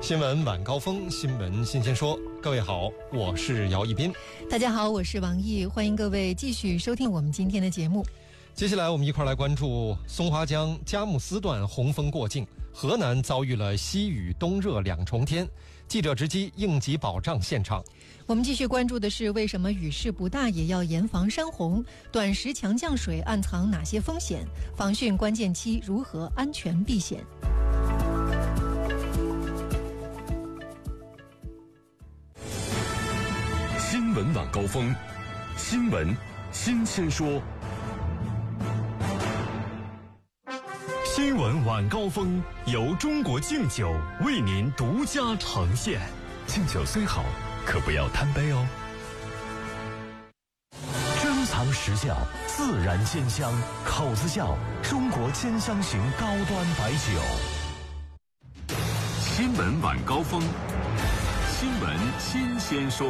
新闻晚高峰，新闻新鲜说。各位好，我是姚一斌。 大家好，我是王毅，欢迎各位继续收听我们今天的节目。 接下来我们一块来关注松花江佳木斯段洪峰过境，河南遭遇了西雨冬热两重天，记者直击应急保障现场。 我们继续关注的是，为什么雨势不大也要严防山洪？短时强降水暗藏哪些风险？防汛关键期如何安全避险？ 新闻晚高峰，新闻新鲜说。新闻晚高峰由中国敬酒为您独家呈现。敬酒虽好，可不要贪杯哦。珍藏实窖，自然鲜香，口子窖中国兼香型高端白酒。新闻晚高峰，新闻新鲜说。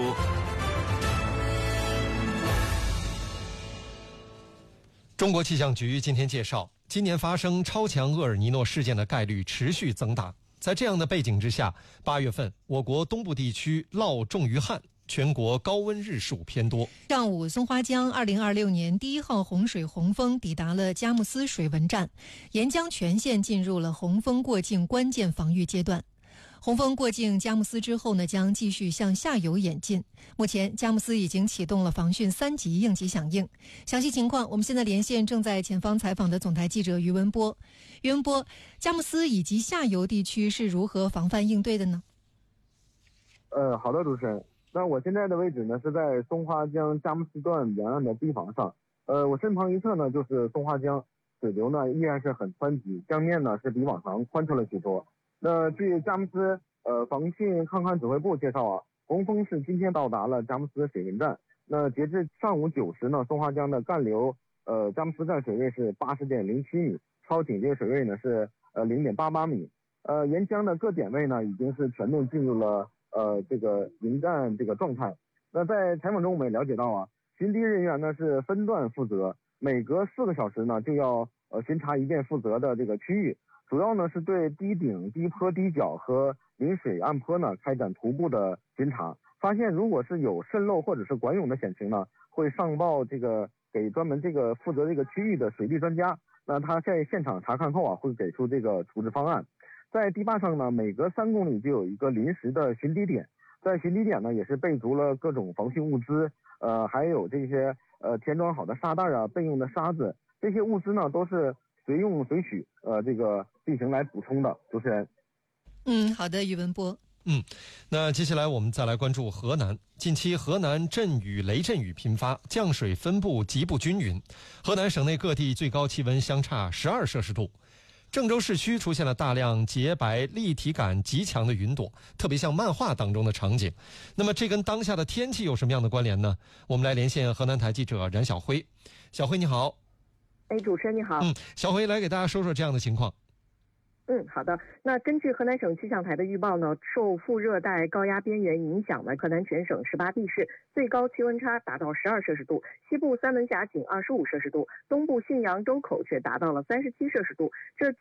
中国气象局今天介绍，今年发生超强厄尔尼诺事件的概率持续增大。在这样的背景之下，8月份我国东部地区涝重于旱，全国高温日数偏多。 上午，松花江2026年第1号洪水洪峰抵达了佳木斯水文站，沿江全线进入了洪峰过境关键防御阶段。洪峰过境佳木斯之后呢，将继续向下游演进。目前，佳木斯已经启动了防汛3级应急响应。详细情况，我们现在连线正在前方采访的总台记者于文波。于文波，佳木斯以及下游地区是如何防范应对的呢？ 好的，主持人。那我现在的位置呢是在松花江佳木斯段沿岸的堤防上。我身旁一侧呢就是松花江，水流呢依然是很湍急，江面呢是比往常宽出了许多。那据佳木斯防汛抗旱指挥部介绍啊，洪峰是今天到达了佳木斯水文站。那截至上午9时呢，松花江的干流佳木斯站水位是80.07米，超警戒水位呢是0.88米。沿江的各点位呢已经是全面进入了这个迎战这个状态。那在采访中我们也了解到啊，巡堤人员呢是分段负责，每隔4个小时呢就要巡查一遍负责的这个区域。主要呢是对堤顶、堤坡、堤角和临水岸坡呢开展徒步的巡查，发现如果是有渗漏或者是管涌的险情呢，会上报这个给专门这个负责这个区域的水利专家，那他在现场查看后啊会给出这个处置方案。在堤坝上呢，每隔3公里就有一个临时的巡堤点，在巡堤点呢也是备足了各种防汛物资，还有这些填装好的沙袋啊、备用的沙子，这些物资呢都是随用随取，这个进行来补充的。主持人。 好的，于文波。 那接下来我们再来关注河南。近期河南阵雨雷阵雨频发，降水分布极不均匀，河南省内各地最高气温相差12摄氏度。郑州市区出现了大量洁白立体感极强的云朵，特别像漫画当中的场景。那么这跟当下的天气有什么样的关联呢？我们来连线河南台记者冉晓辉。小辉你好。 主持人你好。 小辉来给大家说说这样的情况。 好的。那根据河南省气象台的预报呢，受副热带高压边缘影响呢，河南全省18地市最高气温差达到12摄氏度，西部三门峡仅25摄氏度，东部信阳周口却达到了37摄氏度。这